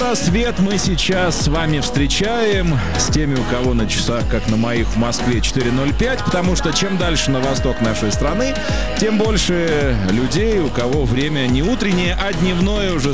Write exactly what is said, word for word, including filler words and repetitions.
рассвет мы сейчас с вами встречаем с теми, у кого на часах, как на моих в Москве, четыре ноль пять, потому что чем дальше на восток нашей страны, тем больше людей, у кого время не утреннее, а дневное уже